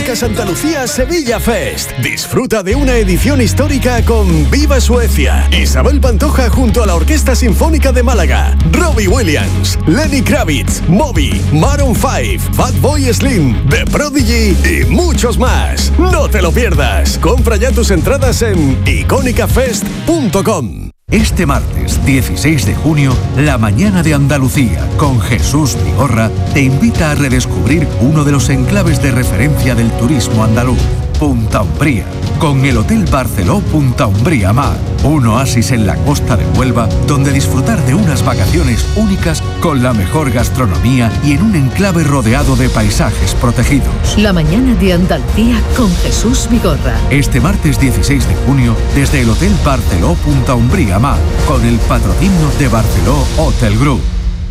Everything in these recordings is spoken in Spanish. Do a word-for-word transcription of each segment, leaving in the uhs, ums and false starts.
Podcast Andalucía Sevilla Fest. Disfruta de una edición histórica con Viva Suecia, Isabel Pantoja junto a la Orquesta Sinfónica de Málaga, Robbie Williams, Lenny Kravitz, Moby, Maroon cinco, Fatboy Slim, The Prodigy y muchos más. No te lo pierdas. Compra ya tus entradas en icónica fest punto com. Este martes dieciséis de junio, La Mañana de Andalucía, con Jesús Vigorra, te invita a redescubrir uno de los enclaves de referencia del turismo andaluz, Punta Umbría, con el Hotel Barceló Punta Umbría Mar, un oasis en la costa de Huelva, donde disfrutar de unas vacaciones únicas con la mejor gastronomía y en un enclave rodeado de paisajes protegidos. La Mañana de Andalucía con Jesús Vigorra. Este martes dieciséis de junio, desde el Hotel Barceló Punta Umbría Mar, con el patrocinio de Barceló Hotel Group.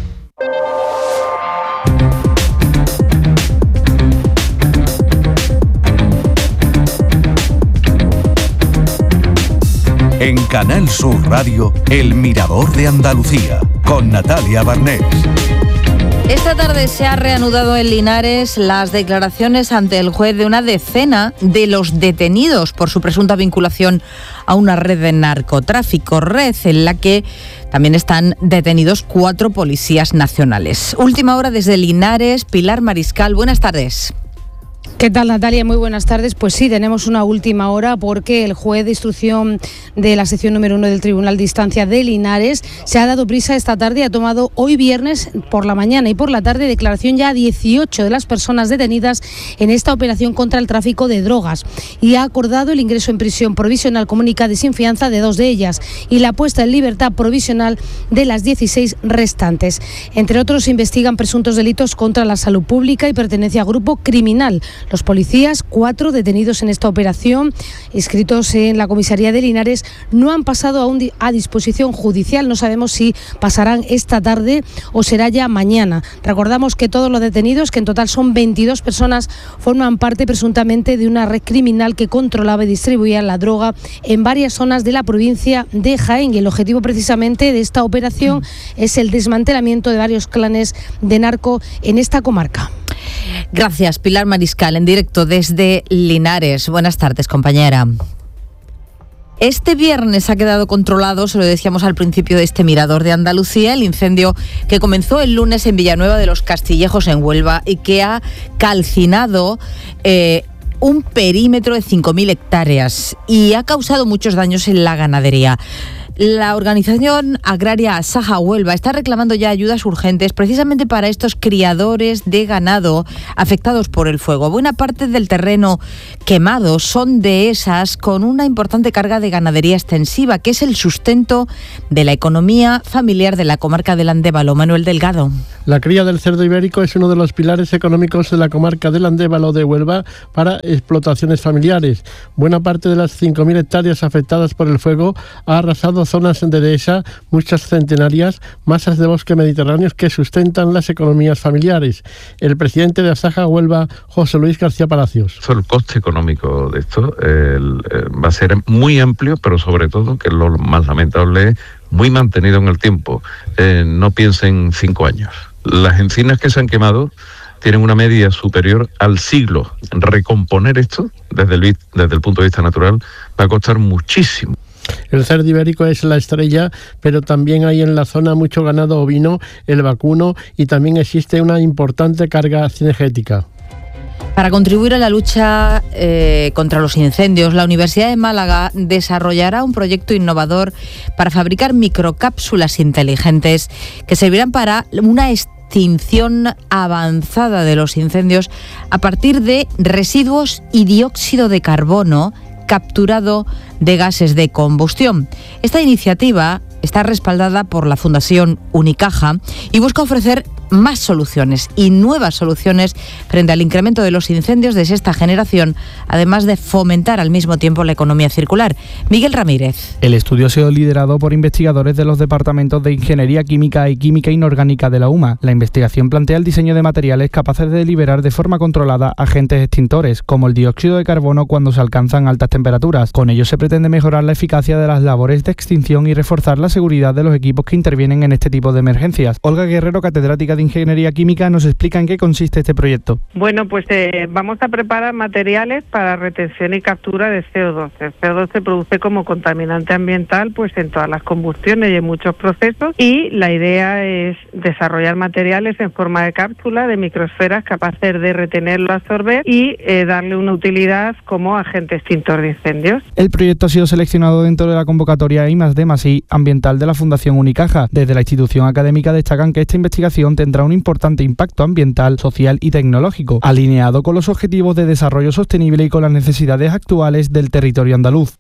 En Canal Sur Radio, El Mirador de Andalucía, con Natalia Barnés. Esta tarde se ha reanudado en Linares las declaraciones ante el juez de una decena de los detenidos por su presunta vinculación a una red de narcotráfico, red en la que también están detenidos cuatro policías nacionales. Última hora desde Linares, Pilar Mariscal, buenas tardes. ¿Qué tal, Natalia? Muy buenas tardes. Pues sí, tenemos una última hora porque el juez de instrucción de la sección número uno del Tribunal de Instancia de Linares se ha dado prisa esta tarde y ha tomado hoy viernes por la mañana y por la tarde declaración ya a dieciocho de las personas detenidas en esta operación contra el tráfico de drogas y ha acordado el ingreso en prisión provisional comunicada y sin fianza de dos de ellas y la puesta en libertad provisional de las dieciséis restantes. Entre otros, se investigan presuntos delitos contra la salud pública y pertenencia a grupo criminal. Los policías, cuatro detenidos en esta operación, inscritos en la comisaría de Linares, no han pasado aún a disposición judicial. No sabemos si pasarán esta tarde o será ya mañana. Recordamos que todos los detenidos, que en total son veintidós personas, forman parte presuntamente de una red criminal que controlaba y distribuía la droga en varias zonas de la provincia de Jaén. Y el objetivo precisamente de esta operación es el desmantelamiento de varios clanes de narco en esta comarca. Gracias, Pilar Mariscal, en directo desde Linares. Buenas tardes, compañera. Este viernes ha quedado controlado, se lo decíamos al principio de este Mirador de Andalucía, el incendio que comenzó el lunes en Villanueva de los Castillejos, en Huelva, y que ha calcinado eh, un perímetro de cinco mil hectáreas y ha causado muchos daños en la ganadería. La organización agraria Asaja Huelva está reclamando ya ayudas urgentes precisamente para estos criadores de ganado afectados por el fuego. Buena parte del terreno quemado son dehesas con una importante carga de ganadería extensiva, que es el sustento de la economía familiar de la comarca del Andévalo. Manuel Delgado. La cría del cerdo ibérico es uno de los pilares económicos de la comarca del Andévalo de Huelva para explotaciones familiares. Buena parte de las cinco mil hectáreas afectadas por el fuego ha arrasado zonas de dehesa, muchas centenarias, masas de bosque mediterráneos que sustentan las economías familiares. El presidente de Asaja Huelva, José Luis García Palacios. El coste económico de esto el, el, va a ser muy amplio, pero sobre todo, que lo más lamentable es muy mantenido en el tiempo. Eh, no piensen cinco años. Las encinas que se han quemado tienen una media superior al siglo. Recomponer esto, desde el, desde el punto de vista natural, va a costar muchísimo. El cerdo ibérico es la estrella, pero también hay en la zona mucho ganado ovino, el vacuno, y también existe una importante carga cinegética. Para contribuir a la lucha eh, contra los incendios, la Universidad de Málaga desarrollará un proyecto innovador para fabricar microcápsulas inteligentes que servirán para una extinción avanzada de los incendios a partir de residuos y dióxido de carbono capturado de gases de combustión. Esta iniciativa está respaldada por la Fundación Unicaja y busca ofrecer más soluciones y nuevas soluciones frente al incremento de los incendios de sexta generación, además de fomentar al mismo tiempo la economía circular. Miguel Ramírez. El estudio ha sido liderado por investigadores de los departamentos de Ingeniería Química y Química Inorgánica de la UMA. La investigación plantea el diseño de materiales capaces de liberar de forma controlada agentes extintores, como el dióxido de carbono cuando se alcanzan altas temperaturas. Con ello se pretende mejorar la eficacia de las labores de extinción y reforzar la seguridad de los equipos que intervienen en este tipo de emergencias. Olga Guerrero, catedrática de Ingeniería Química nos explica en qué consiste este proyecto. Bueno, pues eh, vamos a preparar materiales para retención y captura de C O dos. El C O dos se produce como contaminante ambiental pues en todas las combustiones y en muchos procesos, y la idea es desarrollar materiales en forma de cápsula, de microesferas capaces de retenerlo, absorber y eh, darle una utilidad como agente extintor de incendios. El proyecto ha sido seleccionado dentro de la convocatoria I más D más I ambiental de la Fundación Unicaja. Desde la institución académica destacan que esta investigación tendrá un importante impacto ambiental, social y tecnológico, alineado con los objetivos de desarrollo sostenible y con las necesidades actuales del territorio andaluz.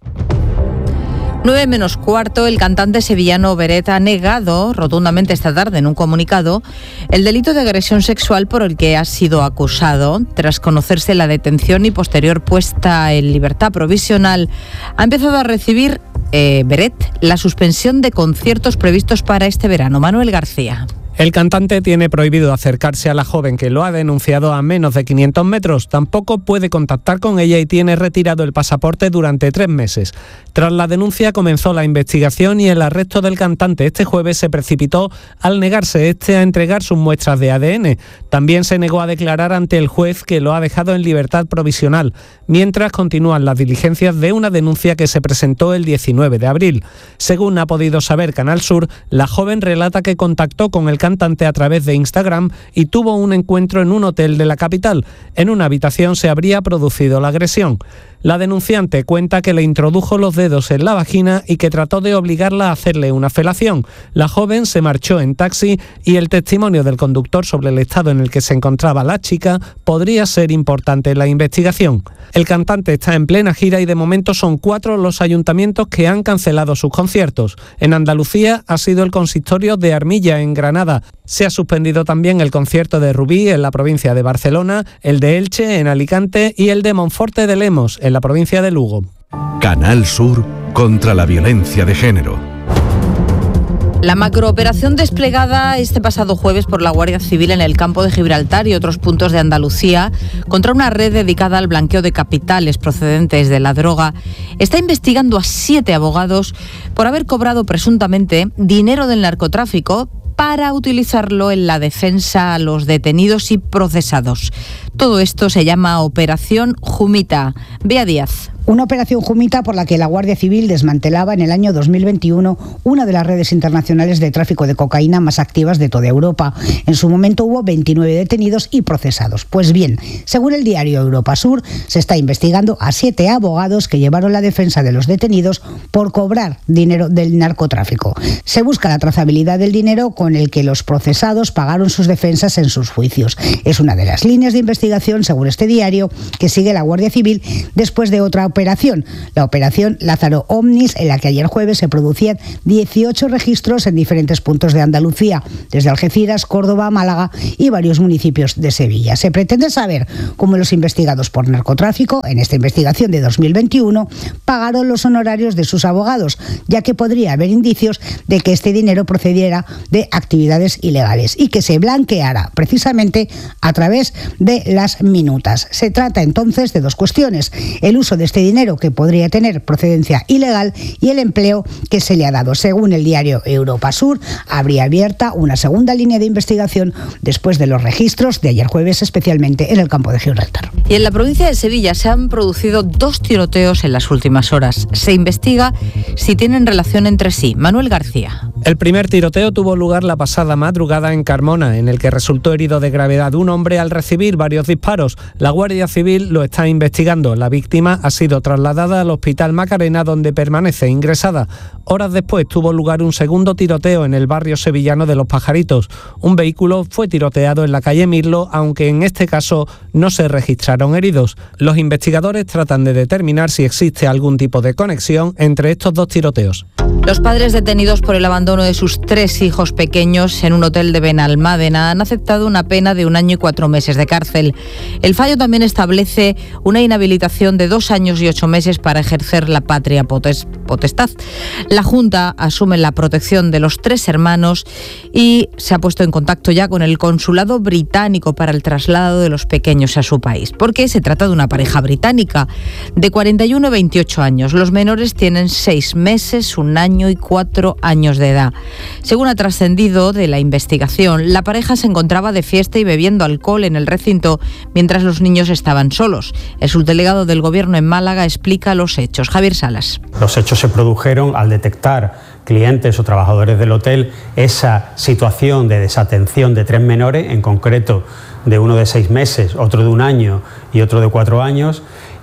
nueve menos cuarto, el cantante sevillano Beret ha negado rotundamente esta tarde en un comunicado el delito de agresión sexual por el que ha sido acusado. Tras conocerse la detención y posterior puesta en libertad provisional, ha empezado a recibir eh, Beret la suspensión de conciertos previstos para este verano. Manuel García. El cantante tiene prohibido acercarse a la joven que lo ha denunciado a menos de quinientos metros. Tampoco puede contactar con ella y tiene retirado el pasaporte durante tres meses. Tras la denuncia comenzó la investigación y el arresto del cantante este jueves se precipitó al negarse este a entregar sus muestras de A D N. También se negó a declarar ante el juez que lo ha dejado en libertad provisional, mientras continúan las diligencias de una denuncia que se presentó el diecinueve de abril. Según ha podido saber Canal Sur, la joven relata que contactó con el cantante a través de Instagram y tuvo un encuentro en un hotel de la capital. En una habitación se habría producido la agresión. La denunciante cuenta que le introdujo los dedos en la vagina y que trató de obligarla a hacerle una felación. La joven se marchó en taxi y el testimonio del conductor sobre el estado en el que se encontraba la chica podría ser importante en la investigación. El cantante está en plena gira y de momento son cuatro los ayuntamientos que han cancelado sus conciertos. En Andalucía ha sido el consistorio de Armilla, en Granada. Se ha suspendido también el concierto de Rubí en la provincia de Barcelona, el de Elche en Alicante y el de Monforte de Lemos en la provincia de Lugo. Canal Sur contra la violencia de género. La macrooperación desplegada este pasado jueves por la Guardia Civil en el campo de Gibraltar y otros puntos de Andalucía contra una red dedicada al blanqueo de capitales procedentes de la droga está investigando a siete abogados por haber cobrado presuntamente dinero del narcotráfico para utilizarlo en la defensa a los detenidos y procesados. Todo esto se llama Operación Jumita. Bea Díaz. Una operación Jumita por la que la Guardia Civil desmantelaba en el año dos mil veintiuno una de las redes internacionales de tráfico de cocaína más activas de toda Europa. En su momento hubo veintinueve detenidos y procesados. Pues bien, según el diario Europa Sur, se está investigando a siete abogados que llevaron la defensa de los detenidos por cobrar dinero del narcotráfico. Se busca la trazabilidad del dinero con el que los procesados pagaron sus defensas en sus juicios. Es una de las líneas de investigación, según este diario, que sigue la Guardia Civil después de otra operación, la operación Lázaro Omnis, en la que ayer jueves se producían dieciocho registros en diferentes puntos de Andalucía, desde Algeciras, Córdoba, Málaga y varios municipios de Sevilla. Se pretende saber cómo los investigados por narcotráfico, en esta investigación de dos mil veintiuno, pagaron los honorarios de sus abogados, ya que podría haber indicios de que este dinero procediera de actividades ilegales y que se blanqueara precisamente a través de las minutas. Se trata entonces de dos cuestiones: el uso de este dinero que podría tener procedencia ilegal y el empleo que se le ha dado. Según el diario Europa Sur, habría abierta una segunda línea de investigación después de los registros de ayer jueves, especialmente en el campo de Gibraltar. Y en la provincia de Sevilla se han producido dos tiroteos en las últimas horas. Se investiga si tienen relación entre sí. Manuel García. El primer tiroteo tuvo lugar la pasada madrugada en Carmona, en el que resultó herido de gravedad un hombre al recibir varios disparos. La Guardia Civil lo está investigando. La víctima ha sido trasladada al Hospital Macarena, donde permanece ingresada. Horas después tuvo lugar un segundo tiroteo en el barrio sevillano de Los Pajaritos. Un vehículo fue tiroteado en la calle Mirlo, aunque en este caso no se registraron heridos. Los investigadores tratan de determinar si existe algún tipo de conexión entre estos dos tiroteos. Los padres detenidos por el abandono de sus tres hijos pequeños en un hotel de Benalmádena han aceptado una pena de un año y cuatro meses de cárcel. El fallo también establece una inhabilitación de dos años años y ocho meses para ejercer la patria potestad. La Junta asume la protección de los tres hermanos y se ha puesto en contacto ya con el consulado británico para el traslado de los pequeños a su país, porque se trata de una pareja británica de cuarenta y uno y veintiocho años. Los menores tienen seis meses, un año y cuatro años de edad. Según ha trascendido de la investigación, la pareja se encontraba de fiesta y bebiendo alcohol en el recinto mientras los niños estaban solos. El subdelegado del Gobierno en Málaga explica los hechos. Javier Salas. Los hechos se produjeron al detectar clientes o trabajadores del hotel esa situación de desatención de tres menores, en concreto de uno de seis meses, otro de un año y otro de cuatro años,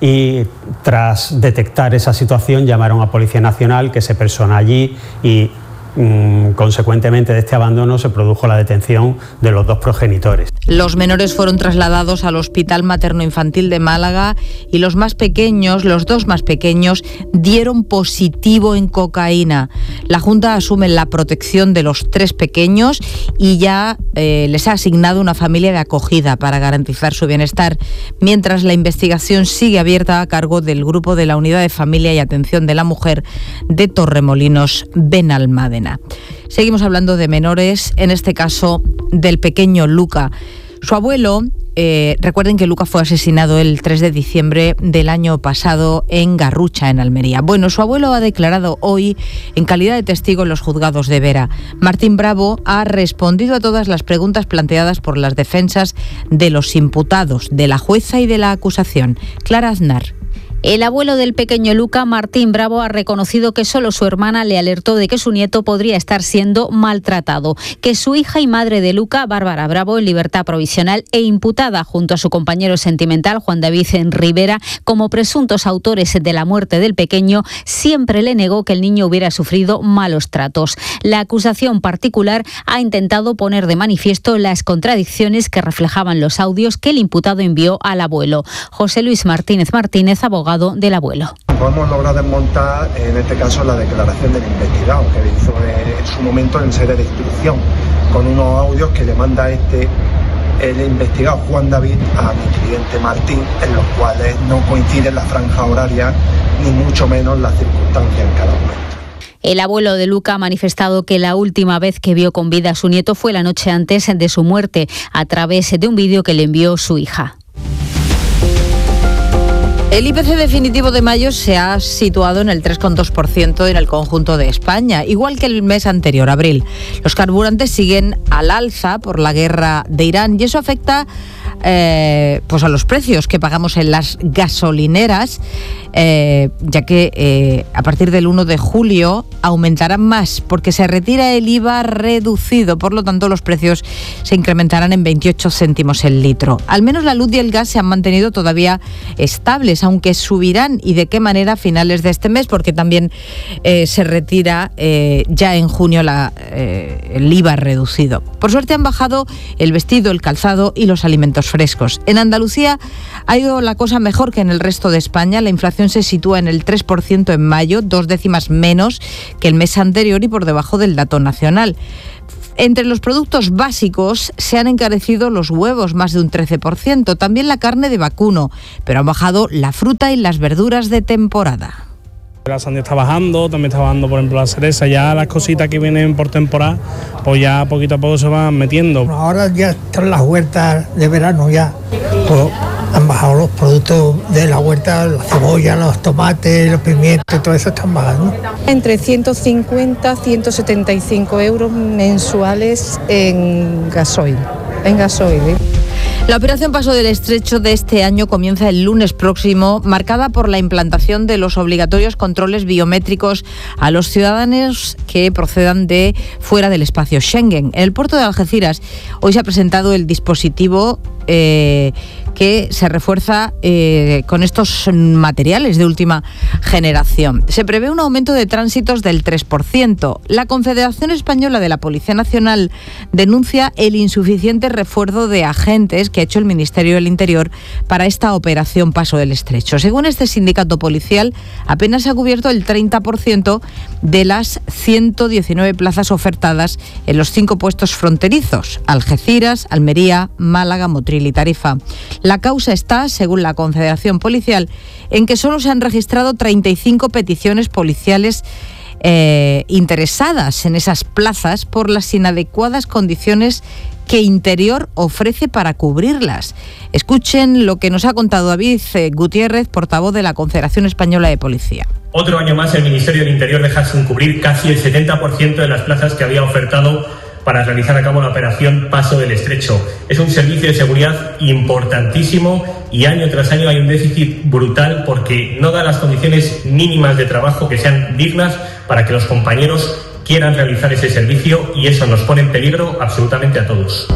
y tras detectar esa situación llamaron a Policía Nacional, que se persona allí y consecuentemente de este abandono se produjo la detención de los dos progenitores. Los menores fueron trasladados al Hospital Materno-Infantil de Málaga y los más pequeños, los dos más pequeños, dieron positivo en cocaína. La Junta asume la protección de los tres pequeños y ya eh, les ha asignado una familia de acogida para garantizar su bienestar, mientras la investigación sigue abierta a cargo del grupo de la Unidad de Familia y Atención de la Mujer de Torremolinos, Benalmádena. Seguimos hablando de menores, en este caso del pequeño Luca. Su abuelo, eh, recuerden que Luca fue asesinado el tres de diciembre del año pasado en Garrucha, en Almería. Bueno, su abuelo ha declarado hoy en calidad de testigo en los juzgados de Vera. Martín Bravo ha respondido a todas las preguntas planteadas por las defensas de los imputados, de la jueza y de la acusación. Clara Aznar. El abuelo del pequeño Luca, Martín Bravo, ha reconocido que solo su hermana le alertó de que su nieto podría estar siendo maltratado, que su hija y madre de Luca, Bárbara Bravo, en libertad provisional e imputada junto a su compañero sentimental, Juan David Rivera, como presuntos autores de la muerte del pequeño, siempre le negó que el niño hubiera sufrido malos tratos. La acusación particular ha intentado poner de manifiesto las contradicciones que reflejaban los audios que el imputado envió al abuelo. José Luis Martínez Martínez, abogado del abuelo. Hemos logrado desmontar, en este caso, la declaración del investigado, que hizo en su momento en sede de instrucción, con unos audios que le manda este el investigado Juan David a mi cliente Martín, en los cuales no coinciden las franjas horarias ni mucho menos las circunstancias en cada momento. El abuelo de Luca ha manifestado que la última vez que vio con vida a su nieto fue la noche antes de su muerte, a través de un vídeo que le envió su hija. El I P C definitivo de mayo se ha situado en el tres coma dos por ciento en el conjunto de España, igual que el mes anterior, abril. Los carburantes siguen al alza por la guerra de Irán y eso afecta eh, pues a los precios que pagamos en las gasolineras, eh, ya que eh, a partir del uno de julio aumentarán más porque se retira el I V A reducido, por lo tanto los precios se incrementarán en veintiocho céntimos el litro. Al menos la luz y el gas se han mantenido todavía estables, aunque subirán y de qué manera a finales de este mes, porque también eh, se retira eh, ya en junio la, eh, el I V A reducido. Por suerte han bajado el vestido, el calzado y los alimentos frescos. En Andalucía ha ido la cosa mejor que en el resto de España. La inflación se sitúa en el tres por ciento en mayo, dos décimas menos que el mes anterior y por debajo del dato nacional. Entre los productos básicos se han encarecido los huevos más de un trece por ciento, también la carne de vacuno, pero han bajado la fruta y las verduras de temporada. La sandía está bajando, también está bajando por ejemplo la cereza, ya las cositas que vienen por temporada, pues ya poquito a poco se van metiendo. Ahora ya están las huertas de verano ya, pues han bajado los productos de la huerta, la cebolla, los tomates, los pimientos, todo eso están bajando. Entre ciento cincuenta a ciento setenta y cinco euros mensuales en gasoil, en gasoil. ¿eh? La operación Paso del Estrecho de este año comienza el lunes próximo, marcada por la implantación de los obligatorios controles biométricos a los ciudadanos que procedan de fuera del espacio Schengen. En el puerto de Algeciras hoy se ha presentado el dispositivo eh, que se refuerza eh, con estos materiales de última generación. Se prevé un aumento de tránsitos del tres por ciento. La Confederación Española de la Policía Nacional denuncia el insuficiente refuerzo de agentes que ha hecho el Ministerio del Interior para esta operación Paso del Estrecho. Según este sindicato policial, apenas se ha cubierto el treinta por ciento de las ciento diecinueve plazas ofertadas en los cinco puestos fronterizos: Algeciras, Almería, Málaga, Motril abril y Tarifa. La causa está, según la Confederación Policial, en que solo se han registrado treinta y cinco peticiones policiales eh, interesadas en esas plazas por las inadecuadas condiciones que Interior ofrece para cubrirlas. Escuchen lo que nos ha contado David Gutiérrez, portavoz de la Confederación Española de Policía. Otro año más el Ministerio del Interior deja sin cubrir casi el setenta por ciento de las plazas que había ofertado para realizar a cabo la operación Paso del Estrecho. Es un servicio de seguridad importantísimo y año tras año hay un déficit brutal porque no da las condiciones mínimas de trabajo que sean dignas para que los compañeros quieran realizar ese servicio, y eso nos pone en peligro absolutamente a todos.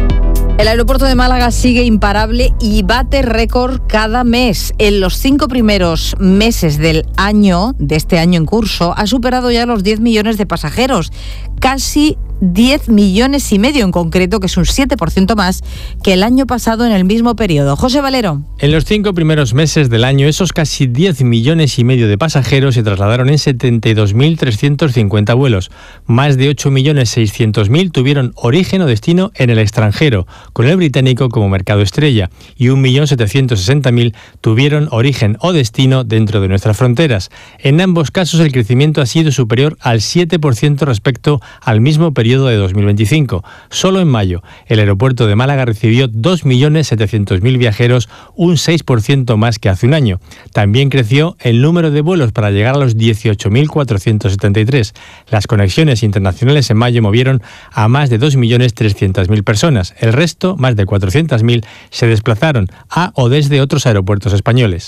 El aeropuerto de Málaga sigue imparable y bate récord cada mes. En los cinco primeros meses del año, de este año en curso, ha superado ya los diez millones de pasajeros. Casi diez millones y medio en concreto, que es un siete por ciento más que el año pasado en el mismo periodo. José Valero. En los cinco primeros meses del año, esos casi diez millones y medio de pasajeros se trasladaron en setenta y dos mil trescientos cincuenta vuelos. Más de ocho millones seiscientos mil tuvieron origen o destino en el extranjero, con el británico como mercado estrella, y un millón setecientos sesenta mil tuvieron origen o destino dentro de nuestras fronteras. En ambos casos el crecimiento ha sido superior al siete por ciento respecto al mismo periodo de dos mil veinticinco. Solo en mayo, el aeropuerto de Málaga recibió dos millones setecientos mil viajeros, un seis por ciento más que hace un año. También creció el número de vuelos para llegar a los dieciocho mil cuatrocientos setenta y tres. Las conexiones internacionales en mayo movieron a más de dos millones trescientas mil personas. El resto, más de cuatrocientas mil, se desplazaron a o desde otros aeropuertos españoles.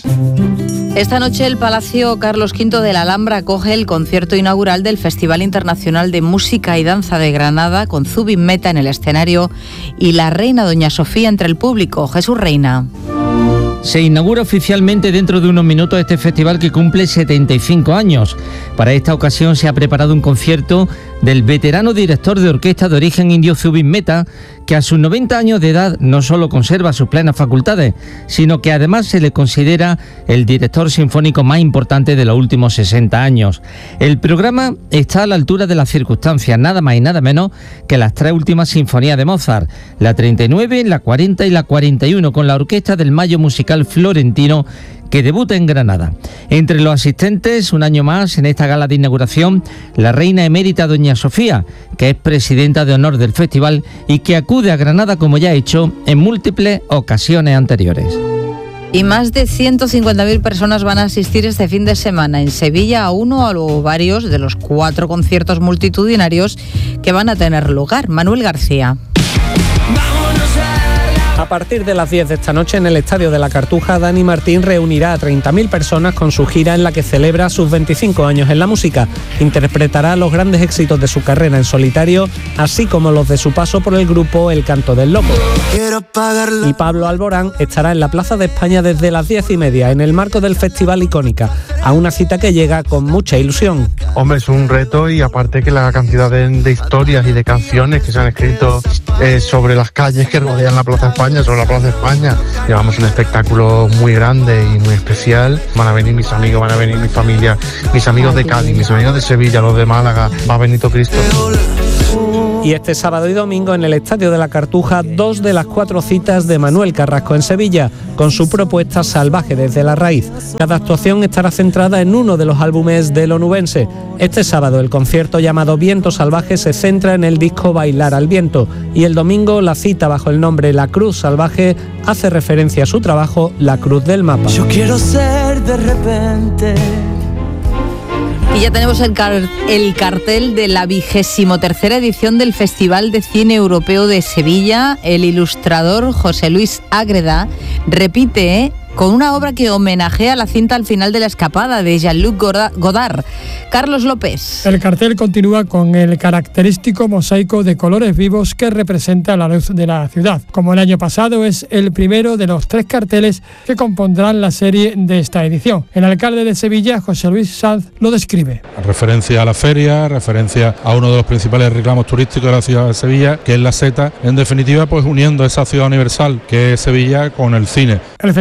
Esta noche el Palacio Carlos quinto de la Alhambra acoge el concierto inaugural del Festival Internacional de Música y Danza de Granada, con Zubin Mehta en el escenario y la reina Doña Sofía entre el público. Jesús Reina. Se inaugura oficialmente dentro de unos minutos este festival que cumple setenta y cinco años. Para esta ocasión se ha preparado un concierto del veterano director de orquesta de origen indio Zubin Mehta, que a sus noventa años de edad no solo conserva sus plenas facultades, sino que además se le considera el director sinfónico más importante de los últimos sesenta años. El programa está a la altura de las circunstancias, nada más y nada menos que las tres últimas sinfonías de Mozart, la treinta y nueve, la cuarenta y la cuarenta y uno, con la orquesta del Mayo Musical Florentino, que debuta en Granada. Entre los asistentes, un año más, en esta gala de inauguración, la reina emérita Doña Sofía, que es presidenta de honor del festival y que acude a Granada, como ya ha hecho en múltiples ocasiones anteriores. Y más de ciento cincuenta mil personas van a asistir este fin de semana en Sevilla a uno o varios de los cuatro conciertos multitudinarios que van a tener lugar. Manuel García. A partir de las diez de esta noche, en el Estadio de la Cartuja, Dani Martín reunirá a treinta mil personas con su gira en la que celebra sus veinticinco años en la música. Interpretará los grandes éxitos de su carrera en solitario, así como los de su paso por el grupo El Canto del Loco. Y Pablo Alborán estará en la Plaza de España desde las diez y media, en el marco del Festival Icónica, a una cita que llega con mucha ilusión. Hombre, es un reto, y aparte que la cantidad de, de historias y de canciones que se han escrito eh, sobre las calles que rodean la Plaza de España, sobre la Plaza de España. Llevamos un espectáculo muy grande y muy especial. Van a venir mis amigos, van a venir mi familia, mis amigos de Cádiz, mis amigos de Sevilla, los de Málaga, va Benito Cristo. Y este sábado y domingo en el Estadio de la Cartuja, dos de las cuatro citas de Manuel Carrasco en Sevilla, con su propuesta Salvaje desde la raíz. Cada actuación estará centrada en uno de los álbumes del onubense. Este sábado el concierto llamado Viento Salvaje se centra en el disco Bailar al Viento, y el domingo la cita bajo el nombre La Cruz Salvaje hace referencia a su trabajo La Cruz del Mapa. Yo quiero ser de repente. Y ya tenemos el, car el cartel de la vigésimo tercera edición del Festival de Cine Europeo de Sevilla. El ilustrador José Luis Ágreda repite con una obra que homenajea la cinta Al final de la escapada de Jean-Luc Godard. Carlos López. El cartel continúa con el característico mosaico de colores vivos que representa la luz de la ciudad. Como el año pasado, es el primero de los tres carteles que compondrán la serie de esta edición. El alcalde de Sevilla, José Luis Sanz, lo describe. Referencia a la feria, referencia a uno de los principales reclamos turísticos de la ciudad de Sevilla, que es la seta. En definitiva, pues uniendo esa ciudad universal que es Sevilla con el cine. El Festival de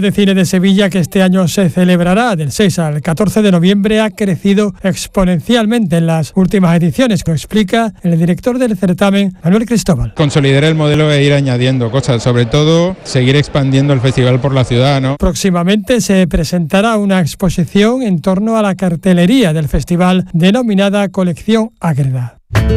de Cine de Sevilla, que este año se celebrará del seis al catorce de noviembre, ha crecido exponencialmente en las últimas ediciones, que explica el director del certamen, Manuel Cristóbal. Consolidar el modelo e ir añadiendo cosas, sobre todo seguir expandiendo el festival por la ciudad, ¿no? Próximamente se presentará una exposición en torno a la cartelería del festival denominada Colección Ágreda.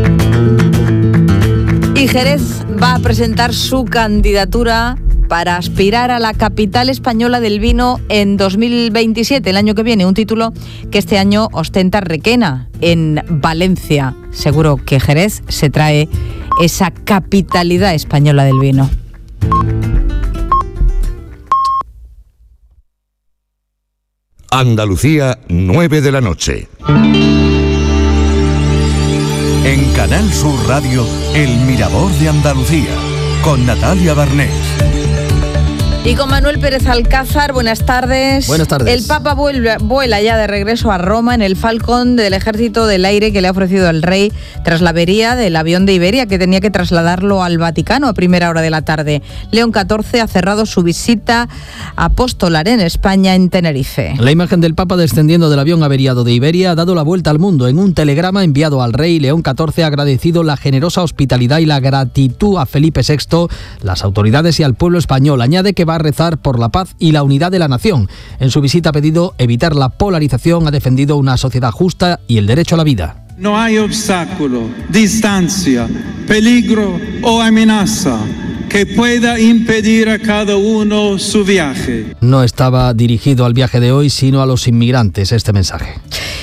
Y Jerez va a presentar su candidatura para aspirar a la capital española del vino en dos mil veintisiete, el año que viene, un título que este año ostenta Requena, en Valencia. Seguro que Jerez se trae esa capitalidad española del vino. Andalucía, nueve de la noche. En Canal Sur Radio, El Mirador de Andalucía, con Natalia Barnés. Y con Manuel Pérez Alcázar, buenas tardes. Buenas tardes. El Papa vuelve, vuela ya de regreso a Roma en el Falcon del Ejército del Aire que le ha ofrecido el rey tras la avería del avión de Iberia, que tenía que trasladarlo al Vaticano a primera hora de la tarde. León catorce ha cerrado su visita apostolar en España, en Tenerife. La imagen del Papa descendiendo del avión averiado de Iberia ha dado la vuelta al mundo. En un telegrama enviado al rey, León catorce ha agradecido la generosa hospitalidad y la gratitud a Felipe sexto, las autoridades y al pueblo español. Añade que va a rezar por la paz y la unidad de la nación. En su visita ha pedido evitar la polarización, ha defendido una sociedad justa y el derecho a la vida. No hay obstáculo, distancia, peligro o amenaza que pueda impedir a cada uno su viaje. No estaba dirigido al viaje de hoy, sino a los inmigrantes, este mensaje.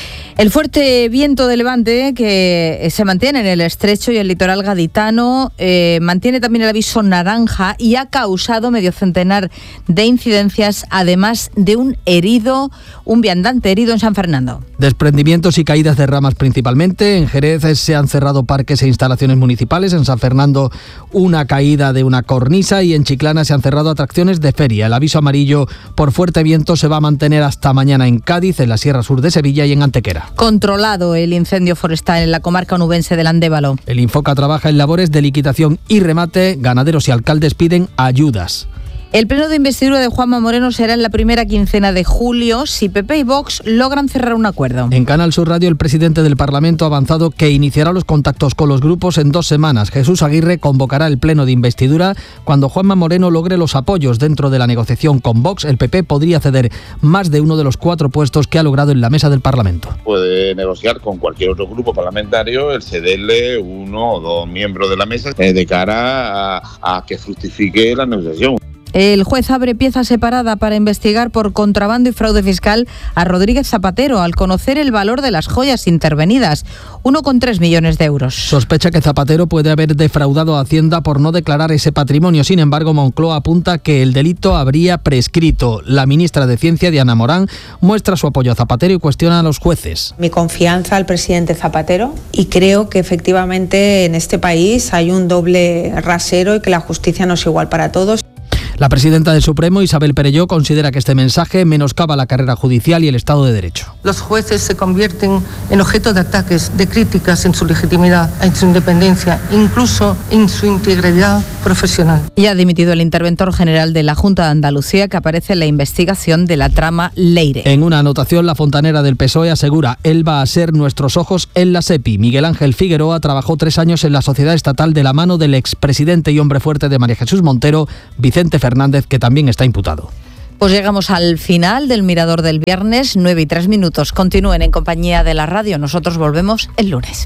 El fuerte viento de levante que se mantiene en el estrecho y el litoral gaditano eh, mantiene también el aviso naranja y ha causado medio centenar de incidencias, además de un herido, un viandante herido en San Fernando. Desprendimientos y caídas de ramas principalmente. En Jerez se han cerrado parques e instalaciones municipales. En San Fernando una caída de una cornisa y en Chiclana se han cerrado atracciones de feria. El aviso amarillo por fuerte viento se va a mantener hasta mañana en Cádiz, en la Sierra Sur de Sevilla y en Antequera. Controlado el incendio forestal en la comarca onubense del Andévalo. El Infoca trabaja en labores de liquidación y remate. Ganaderos y alcaldes piden ayudas. El pleno de investidura de Juanma Moreno será en la primera quincena de julio si P P y Vox logran cerrar un acuerdo. En Canal Sur Radio, el presidente del Parlamento ha avanzado que iniciará los contactos con los grupos en dos semanas. Jesús Aguirre convocará el pleno de investidura cuando Juanma Moreno logre los apoyos dentro de la negociación con Vox. El P P podría ceder más de uno de los cuatro puestos que ha logrado en la mesa del Parlamento. Puede negociar con cualquier otro grupo parlamentario el cederle uno o dos miembros de la mesa eh, de cara a, a que fructifique la negociación. El juez abre pieza separada para investigar por contrabando y fraude fiscal a Rodríguez Zapatero al conocer el valor de las joyas intervenidas, uno coma tres millones de euros. Sospecha que Zapatero puede haber defraudado a Hacienda por no declarar ese patrimonio. Sin embargo, Moncloa apunta que el delito habría prescrito. La ministra de Ciencia, Diana Morán, muestra su apoyo a Zapatero y cuestiona a los jueces. Mi confianza al presidente Zapatero, y creo que efectivamente en este país hay un doble rasero y que la justicia no es igual para todos. La presidenta del Supremo, Isabel Perelló, considera que este mensaje menoscaba la carrera judicial y el Estado de Derecho. Los jueces se convierten en objeto de ataques, de críticas en su legitimidad, en su independencia, incluso en su integridad profesional. Y ha dimitido el interventor general de la Junta de Andalucía, que aparece en la investigación de la trama Leire. En una anotación, la fontanera del P S O E asegura: él va a ser nuestros ojos en la SEPI. Miguel Ángel Figueroa trabajó tres años en la sociedad estatal de la mano del expresidente y hombre fuerte de María Jesús Montero, Vicente Fernández, que también está imputado. Pues llegamos al final del Mirador del viernes, nueve y tres minutos. Continúen en compañía de la radio. Nosotros volvemos el lunes.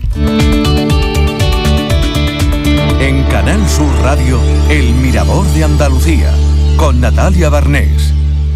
En Canal Sur Radio, El Mirador de Andalucía, con Natalia Barnés.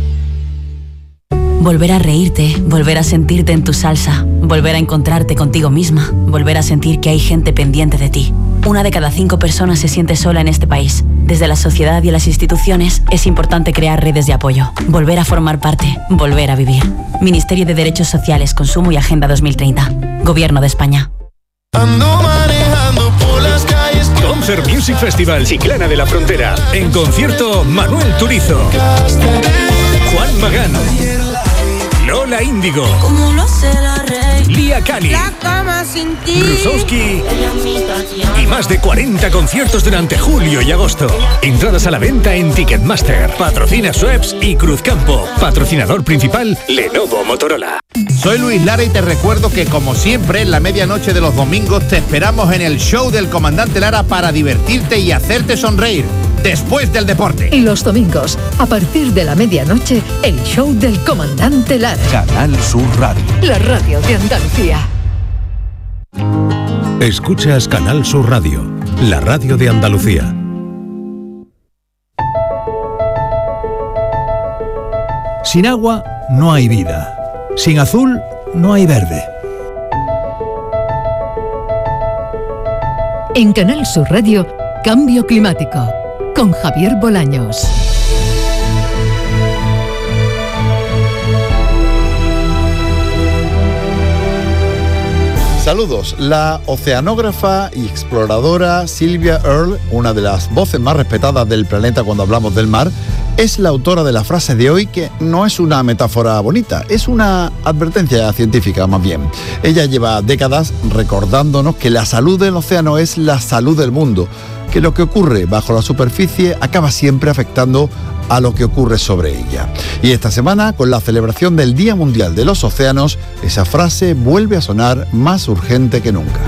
Volver a reírte, volver a sentirte en tu salsa, volver a encontrarte contigo misma, volver a sentir que hay gente pendiente de ti. Una de cada cinco personas se siente sola en este país. Desde la sociedad y las instituciones es importante crear redes de apoyo, volver a formar parte, volver a vivir. Ministerio de Derechos Sociales, Consumo y Agenda dos mil treinta. Gobierno de España. Ando manejando por las calles. Concert Music Festival Chiclana de la Frontera. En concierto, Manuel Turizo, Juan Magán, Lola Lola Índigo, Como lo hace la rey. Lía Cali, La cama sin ti. Rusowski y más de cuarenta conciertos durante julio y agosto. Entradas a la venta en Ticketmaster. Patrocina Schweppes y Cruzcampo. Patrocinador principal Lenovo Motorola. Soy Luis Lara y te recuerdo que, como siempre, en la medianoche de los domingos te esperamos en el show del Comandante Lara para divertirte y hacerte sonreír después del deporte. Y los domingos, a partir de la medianoche, el show del Comandante Lara. Canal Sur Radio. La radio de Andalucía. Escuchas Canal Sur Radio, la radio de Andalucía. Sin agua no hay vida. Sin azul no hay verde. En Canal Sur Radio, Cambio Climático, con Javier Bolaños. Saludos. La oceanógrafa y exploradora Sylvia Earle, una de las voces más respetadas del planeta cuando hablamos del mar, es la autora de la frase de hoy, que no es una metáfora bonita, es una advertencia científica más bien. Ella lleva décadas recordándonos que la salud del océano es la salud del mundo, que lo que ocurre bajo la superficie acaba siempre afectando a lo que ocurre sobre ella. Y esta semana, con la celebración del Día Mundial de los Océanos, esa frase vuelve a sonar más urgente que nunca.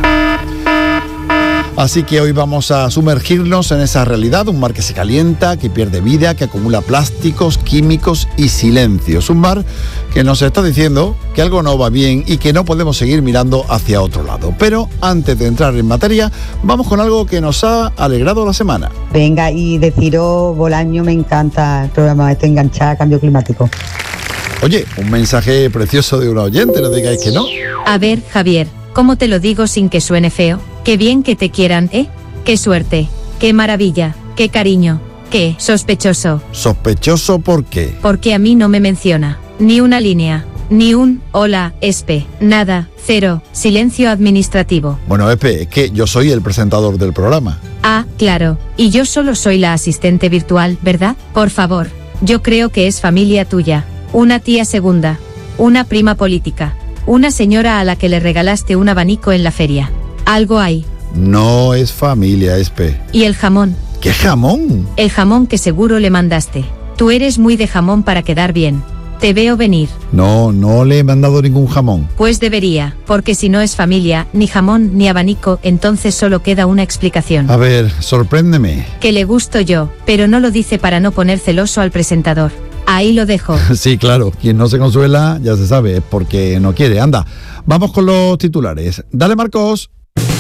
Así que hoy vamos a sumergirnos en esa realidad, un mar que se calienta, que pierde vida, que acumula plásticos, químicos y silencios. Un mar que nos está diciendo que algo no va bien y que no podemos seguir mirando hacia otro lado. Pero antes de entrar en materia, vamos con algo que nos ha alegrado la semana. Venga, y deciros, Bolaño, me encanta el programa este, enganchar a Cambio Climático. Oye, un mensaje precioso de una oyente, no digáis que no. A ver, Javier, ¿cómo te lo digo sin que suene feo? Qué bien que te quieran, ¿eh? Qué suerte, qué maravilla, qué cariño, qué sospechoso. ¿Sospechoso por qué? Porque a mí no me menciona, ni una línea, ni un hola, espe, nada, cero, silencio administrativo. Bueno, Espe, es que yo soy el presentador del programa. Ah, claro, y yo solo soy la asistente virtual, ¿verdad? Por favor, yo creo que es familia tuya, una tía segunda, una prima política, una señora a la que le regalaste un abanico en la feria. Algo hay. No es familia, Espe. ¿Y el jamón? ¿Qué jamón? El jamón que seguro le mandaste. Tú eres muy de jamón para quedar bien. Te veo venir. No, no le he mandado ningún jamón. Pues debería, porque si no es familia, ni jamón ni abanico, entonces solo queda una explicación. A ver, sorpréndeme. Que le gusto yo, pero no lo dice para no poner celoso al presentador. Ahí lo dejo. Sí, claro, quien no se consuela, ya se sabe, es porque no quiere. Anda, vamos con los titulares. Dale, Marcos.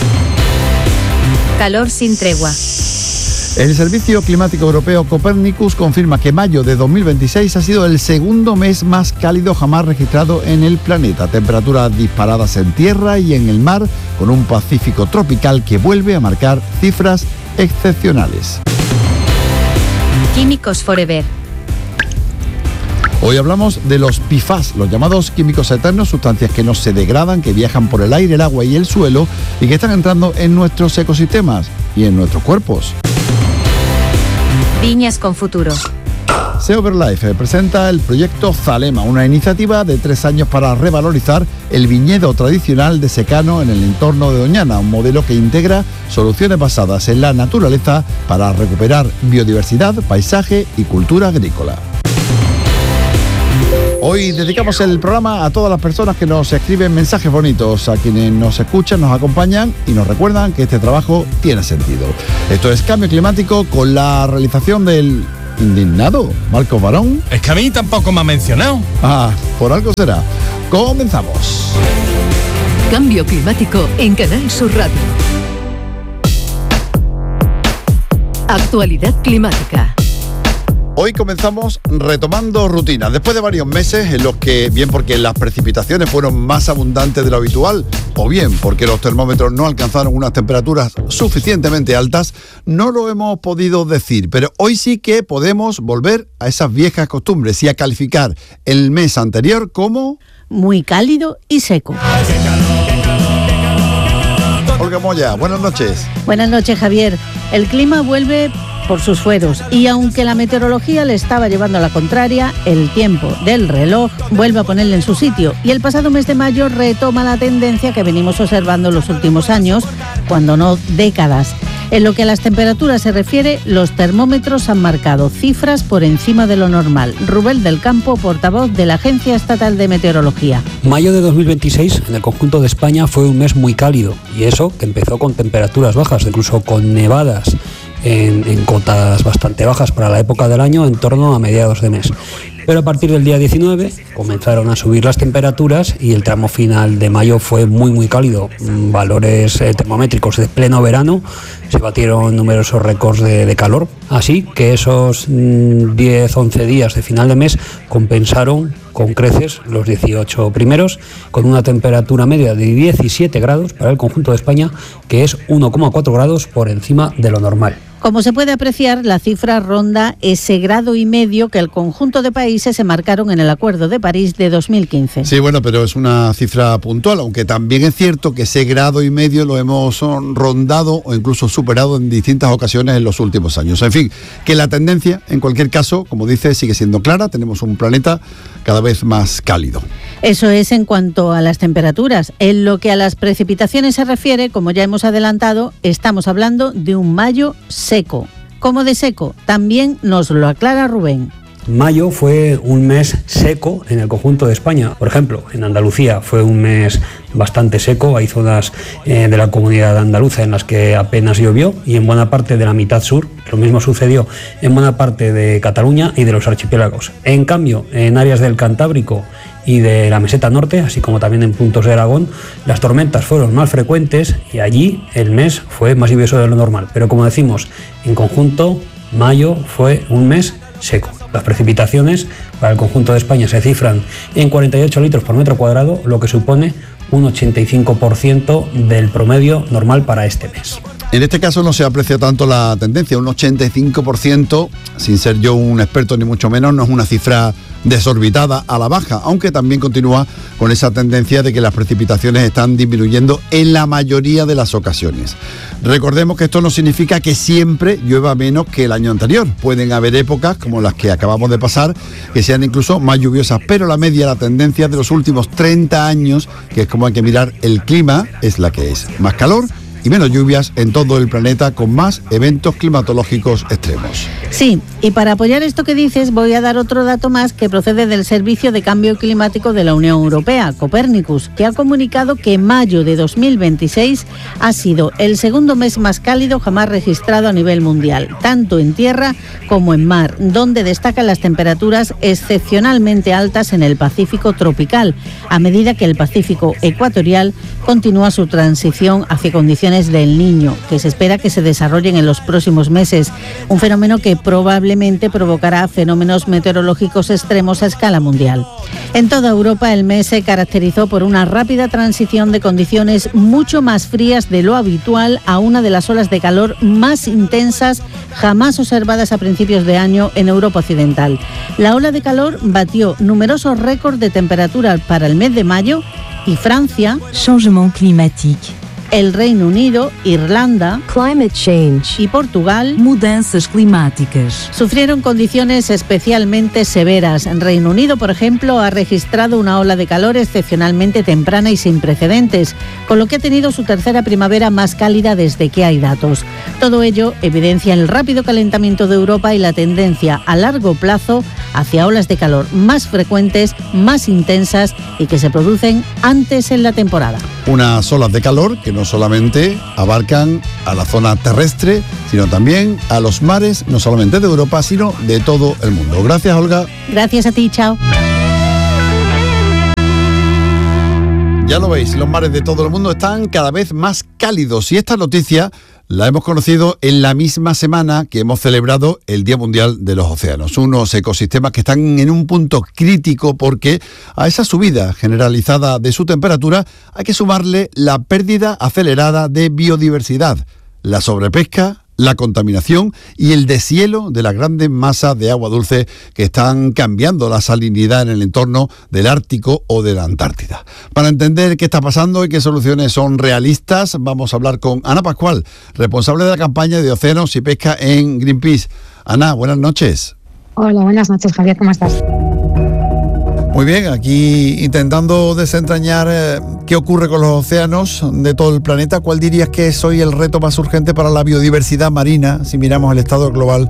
Calor sin tregua. El Servicio Climático Europeo Copernicus confirma que mayo de dos mil veintiséis ha sido el segundo mes más cálido jamás registrado en el planeta. Temperaturas disparadas en tierra y en el mar, con un Pacífico tropical que vuelve a marcar cifras excepcionales. Químicos Forever. Hoy hablamos de los P F A S, los llamados químicos eternos, sustancias que no se degradan, que viajan por el aire, el agua y el suelo y que están entrando en nuestros ecosistemas y en nuestros cuerpos. Viñas con futuro. Seoverlife presenta el proyecto Zalema, una iniciativa de tres años para revalorizar el viñedo tradicional de secano en el entorno de Doñana, un modelo que integra soluciones basadas en la naturaleza para recuperar biodiversidad, paisaje y cultura agrícola. Hoy dedicamos el programa a todas las personas que nos escriben mensajes bonitos, a quienes nos escuchan, nos acompañan y nos recuerdan que este trabajo tiene sentido. Esto es Cambio Climático con la realización del indignado Marcos Barón. Es que a mí tampoco me ha mencionado. Ah, por algo será. Comenzamos. Cambio Climático en Canal Sur Radio. Actualidad climática. Hoy comenzamos retomando rutinas, después de varios meses en los que, bien porque las precipitaciones fueron más abundantes de lo habitual, o bien porque los termómetros no alcanzaron unas temperaturas suficientemente altas, no lo hemos podido decir, pero hoy sí que podemos volver a esas viejas costumbres y a calificar el mes anterior como... muy cálido y seco. Olga Moya, buenas noches. Buenas noches, Javier. El clima vuelve por sus fueros y aunque la meteorología le estaba llevando a la contraria, el tiempo del reloj vuelve a ponerle en su sitio y el pasado mes de mayo retoma la tendencia que venimos observando en los últimos años, cuando no décadas. En lo que a las temperaturas se refiere, los termómetros han marcado cifras por encima de lo normal. Rubén del Campo, portavoz de la Agencia Estatal de Meteorología. Mayo de dos mil veintiséis en el conjunto de España fue un mes muy cálido y eso que empezó con temperaturas bajas, incluso con nevadas en, en cotas bastante bajas para la época del año en torno a mediados de mes. Pero a partir del día diecinueve comenzaron a subir las temperaturas y el tramo final de mayo fue muy muy cálido. Valores eh, termométricos de pleno verano, se batieron numerosos récords de, de calor. Así que esos mmm, diez once días de final de mes compensaron con creces los dieciocho primeros, con una temperatura media de diecisiete grados para el conjunto de España, que es uno coma cuatro grados por encima de lo normal. Como se puede apreciar, la cifra ronda ese grado y medio que el conjunto de países se marcaron en el Acuerdo de París de dos mil quince. Sí, bueno, pero es una cifra puntual, aunque también es cierto que ese grado y medio lo hemos rondado o incluso superado en distintas ocasiones en los últimos años. En fin, que la tendencia, en cualquier caso, como dice, sigue siendo clara. Tenemos un planeta cada vez más cálido. Eso es en cuanto a las temperaturas. En lo que a las precipitaciones se refiere, como ya hemos adelantado, estamos hablando de un mayo seco. ¿Cómo de seco? También nos lo aclara Rubén. Mayo fue un mes seco en el conjunto de España. Por ejemplo, en Andalucía fue un mes bastante seco. Hay zonas eh, de la comunidad andaluza en las que apenas llovió y en buena parte de la mitad sur. Lo mismo sucedió en buena parte de Cataluña y de los archipiélagos. En cambio, en áreas del Cantábrico y de la meseta norte, así como también en puntos de Aragón, las tormentas fueron más frecuentes y allí el mes fue más lluvioso de lo normal. Pero como decimos, en conjunto, mayo fue un mes seco. Las precipitaciones para el conjunto de España se cifran en cuarenta y ocho litros por metro cuadrado, lo que supone un ochenta y cinco por ciento del promedio normal para este mes. En este caso no se aprecia tanto la tendencia, un ochenta y cinco por ciento, sin ser yo un experto ni mucho menos, no es una cifra desorbitada a la baja, aunque también continúa con esa tendencia de que las precipitaciones están disminuyendo en la mayoría de las ocasiones. Recordemos que esto no significa que siempre llueva menos que el año anterior. Pueden haber épocas, como las que acabamos de pasar, que sean incluso más lluviosas, pero la media, la tendencia de los últimos treinta años, que es como hay que mirar el clima, es la que es. Más calor y menos lluvias en todo el planeta, con más eventos climatológicos extremos. Sí, y para apoyar esto que dices voy a dar otro dato más que procede del Servicio de Cambio Climático de la Unión Europea, Copernicus, que ha comunicado que mayo de dos mil veintiséis ha sido el segundo mes más cálido jamás registrado a nivel mundial, tanto en tierra como en mar, donde destacan las temperaturas excepcionalmente altas en el Pacífico tropical, a medida que el Pacífico ecuatorial continúa su transición hacia condiciones del Niño, que se espera que se desarrollen en los próximos meses, un fenómeno que probablemente provocará fenómenos meteorológicos extremos a escala mundial. En toda Europa el mes se caracterizó por una rápida transición de condiciones mucho más frías de lo habitual a una de las olas de calor más intensas jamás observadas a principios de año en Europa Occidental. La ola de calor batió numerosos récords de temperatura para el mes de mayo y Francia, changement climatique, el Reino Unido, Irlanda, climate change, y Portugal, mudanças climáticas, sufrieron condiciones especialmente severas. En Reino Unido, por ejemplo, ha registrado una ola de calor excepcionalmente temprana y sin precedentes, con lo que ha tenido su tercera primavera más cálida desde que hay datos. Todo ello evidencia el rápido calentamiento de Europa y la tendencia a largo plazo hacia olas de calor más frecuentes, más intensas y que se producen antes en la temporada. Unas olas de calor que no solamente abarcan a la zona terrestre, sino también a los mares, no solamente de Europa, sino de todo el mundo. Gracias, Olga. Gracias a ti, chao. Ya lo veis, los mares de todo el mundo están cada vez más cálidos y esta noticia la hemos conocido en la misma semana que hemos celebrado el Día Mundial de los Océanos. Unos ecosistemas que están en un punto crítico porque a esa subida generalizada de su temperatura hay que sumarle la pérdida acelerada de biodiversidad, la sobrepesca, la contaminación y el deshielo de las grandes masas de agua dulce que están cambiando la salinidad en el entorno del Ártico o de la Antártida. Para entender qué está pasando y qué soluciones son realistas, vamos a hablar con Ana Pascual, responsable de la campaña de océanos y pesca en Greenpeace. Ana, buenas noches. Hola, buenas noches, Javier, ¿cómo estás? Muy bien, aquí intentando desentrañar eh, qué ocurre con los océanos de todo el planeta. ¿Cuál dirías que es hoy el reto más urgente para la biodiversidad marina si miramos el estado global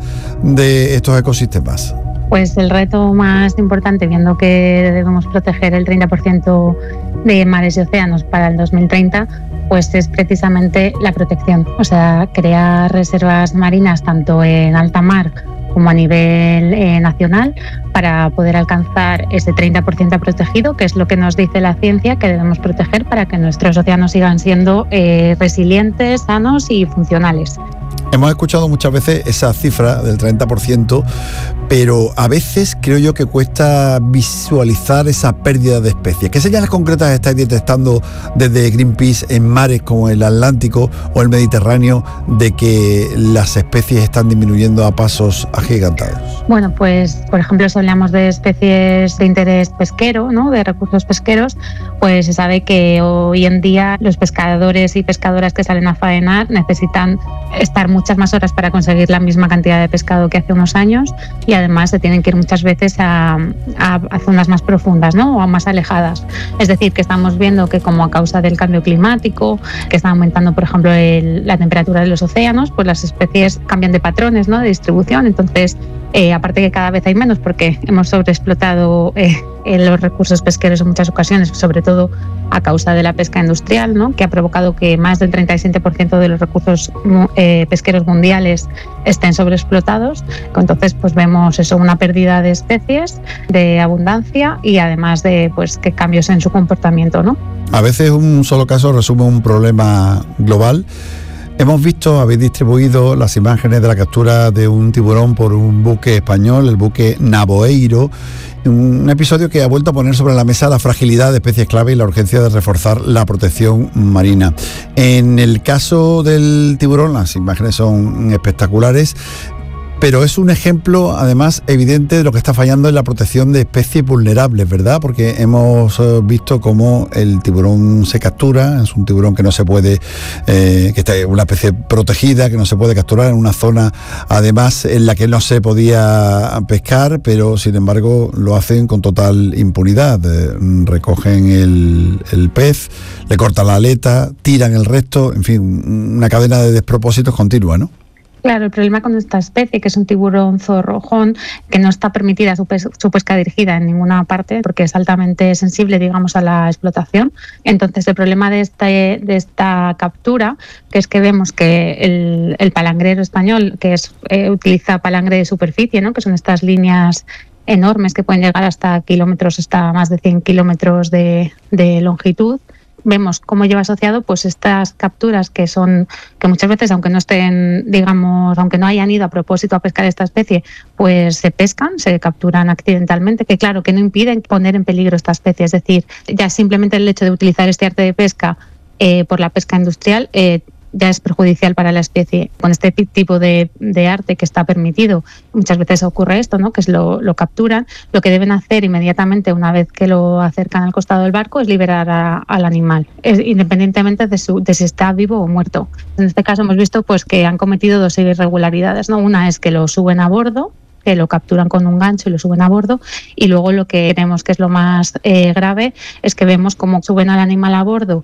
de estos ecosistemas? Pues el reto más importante, viendo que debemos proteger el treinta por ciento de mares y océanos para el dos mil treinta, pues es precisamente la protección. O sea, crear reservas marinas tanto en alta mar como a nivel eh, nacional, para poder alcanzar ese treinta por ciento protegido, que es lo que nos dice la ciencia que debemos proteger para que nuestros océanos sigan siendo eh, resilientes, sanos y funcionales. Hemos escuchado muchas veces esa cifra del treinta por ciento, pero a veces creo yo que cuesta visualizar esa pérdida de especies. ¿Qué señales concretas estáis detectando desde Greenpeace en mares como el Atlántico o el Mediterráneo de que las especies están disminuyendo a pasos agigantados? Bueno, pues por ejemplo, si hablamos de especies de interés pesquero, ¿no?, de recursos pesqueros, pues se sabe que hoy en día los pescadores y pescadoras que salen a faenar necesitan estar muchas más horas para conseguir la misma cantidad de pescado que hace unos años, y además se tienen que ir muchas veces a, a, a zonas más profundas, ¿no?, o a más alejadas. Es decir, que estamos viendo que como a causa del cambio climático, que está aumentando por ejemplo el, la temperatura de los océanos, pues las especies cambian de patrones, ¿no?, de distribución. Entonces, eh, aparte que cada vez hay menos porque hemos sobreexplotado eh, los recursos pesqueros en muchas ocasiones, sobre todo a causa de la pesca industrial, ¿no?, que ha provocado que más del treinta y siete por ciento de los recursos eh, pesqueros mundiales estén sobreexplotados. Entonces, pues vemos eso, una pérdida de especies, de abundancia y además de pues que cambios en su comportamiento, ¿no? A veces un solo caso resume un problema global. Hemos visto, habéis distribuido las imágenes de la captura de un tiburón por un buque español, el buque Navoeiro, un episodio que ha vuelto a poner sobre la mesa la fragilidad de especies clave y la urgencia de reforzar la protección marina. En el caso del tiburón, las imágenes son espectaculares, pero es un ejemplo, además, evidente de lo que está fallando en la protección de especies vulnerables, ¿verdad? Porque hemos visto cómo el tiburón se captura, es un tiburón que no se puede, eh, que está en una especie protegida, que no se puede capturar en una zona, además, en la que no se podía pescar, pero, sin embargo, lo hacen con total impunidad. Eh, recogen el, el pez, le cortan la aleta, tiran el resto, en fin, una cadena de despropósitos continua, ¿no? Claro, el problema con esta especie, que es un tiburón zorrojón, que no está permitida su, pes- su pesca dirigida en ninguna parte porque es altamente sensible, digamos, a la explotación. Entonces, el problema de, este, de esta captura, que es que vemos que el, el palangrero español, que es, eh, utiliza palangre de superficie, ¿no?, que son estas líneas enormes que pueden llegar hasta kilómetros, hasta más de cien kilómetros de, de longitud, vemos cómo lleva asociado pues estas capturas que son, que muchas veces, aunque no estén, digamos, aunque no hayan ido a propósito a pescar esta especie, pues se pescan, se capturan accidentalmente, que claro, que no impiden poner en peligro esta especie. Es decir, ya simplemente el hecho de utilizar este arte de pesca eh, por la pesca industrial eh, ya es perjudicial para la especie. Con este tipo de, de arte que está permitido, muchas veces ocurre esto, ¿no?, que es lo, lo capturan. Lo que deben hacer inmediatamente, una vez que lo acercan al costado del barco, es liberar a, al animal, es, independientemente de, su, de si está vivo o muerto. En este caso hemos visto pues que han cometido dos irregularidades, ¿no? Una es que lo suben a bordo, que lo capturan con un gancho y lo suben a bordo, y luego lo que vemos que es lo más eh, grave es que vemos cómo suben al animal a bordo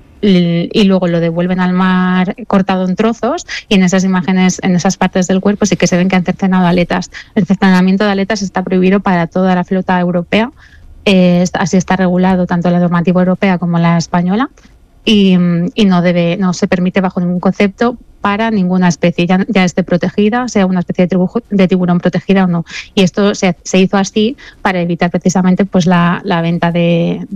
y luego lo devuelven al mar cortado en trozos, y en esas imágenes, en esas partes del cuerpo sí que se ven que han cercenado aletas. El cercenamiento de aletas está prohibido para toda la flota europea, eh, así está regulado tanto la normativa europea como la española, y, y no debe, no se permite bajo ningún concepto para ninguna especie, ya, ya esté protegida, sea una especie de, tribu, de tiburón protegida o no. Y esto se, se hizo así para evitar precisamente pues la, la venta de